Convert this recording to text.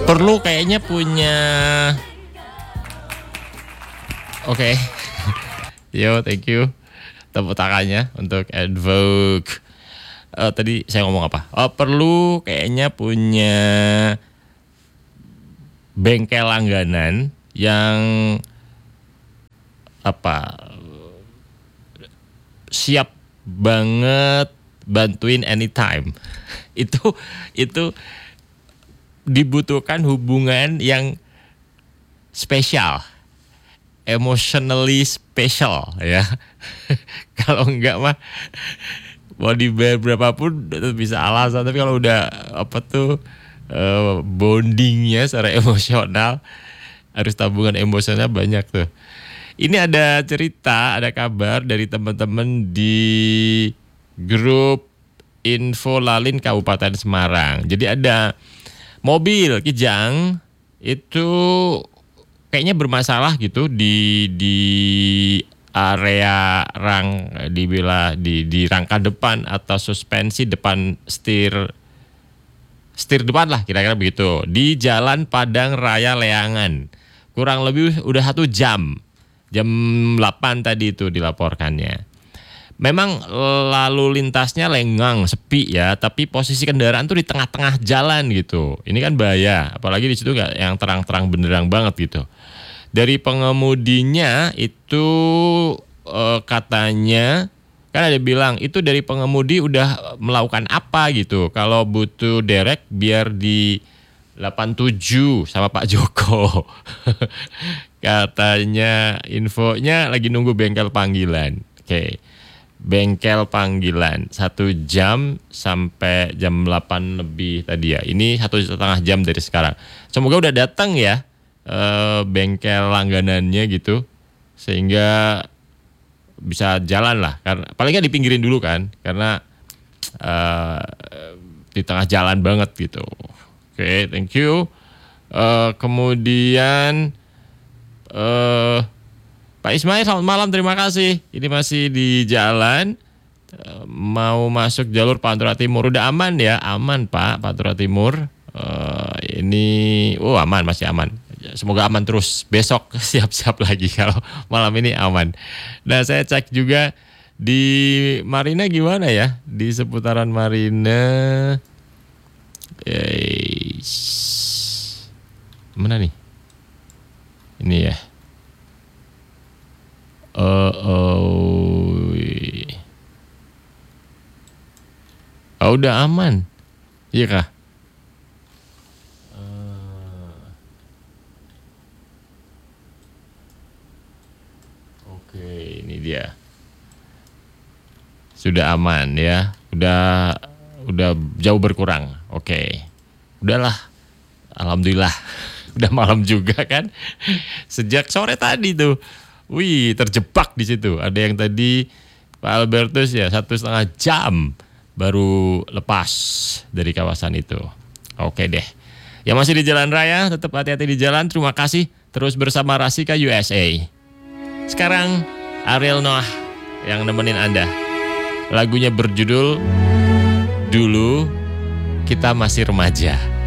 Perlu kayaknya punya. Oke. Yo, thank you. Tepuk tangannya untuk Advoke. Tadi saya ngomong apa? Perlu kayaknya punya bengkel langganan yang siap banget bantuin anytime. Itu dibutuhkan hubungan yang spesial, emotionally special ya. Kalau enggak mah mau dibayar berapapun bisa alasan, tapi kalau udah bondingnya secara emosional, harus tabungan emosionalnya banyak tuh. Ini ada cerita, ada kabar dari teman-teman di grup Info Lalin Kabupaten Semarang. Jadi ada mobil Kijang itu kayaknya bermasalah gitu di area di rangka depan atau suspensi depan setir depan lah, kira-kira begitu, di Jalan Padang Raya Leangan. Kurang lebih udah 1 jam 8 tadi itu dilaporkannya. Memang lalu lintasnya lengang, sepi ya, tapi posisi kendaraan tuh di tengah-tengah jalan gitu. Ini kan bahaya, apalagi di situ nggak yang terang-terang benderang banget gitu. Dari pengemudinya itu katanya, kan ada bilang itu dari pengemudi udah melakukan apa gitu. Kalau butuh derek biar di 87 sama Pak Joko. Katanya infonya lagi nunggu bengkel panggilan. Oke. Bengkel panggilan 1 jam sampai jam 8 lebih tadi ya. Ini 1,5 jam dari sekarang. Semoga udah datang ya bengkel langganannya gitu, sehingga bisa jalan lah. Karena paling nggak dipinggirin dulu kan, karena di tengah jalan banget gitu. Oke, thank you. Kemudian Pak Ismail, selamat malam, terima kasih. Ini masih di jalan, mau masuk jalur Pantura Timur. Udah aman ya? Aman Pak, Pantura Timur. Ini aman, masih aman. Semoga aman terus. Besok siap-siap lagi kalau malam ini aman. Nah, saya cek juga di Marina gimana ya? Di seputaran Marina. Mana nih? Ini ya. Udah aman. Iya kah? Oke, ini dia. Sudah aman ya. Udah jauh berkurang. Oke. Udahlah. Alhamdulillah. Udah malam juga kan. Sejak sore tadi tuh. Wih, terjebak di situ. Ada yang tadi Pak Albertus ya 1,5 jam baru lepas dari kawasan itu. Oke deh. Yang masih di jalan raya, tetap hati-hati di jalan. Terima kasih. Terus bersama Rasika USA. Sekarang Ariel Noah yang nemenin Anda. Lagunya berjudul Dulu Kita Masih Remaja.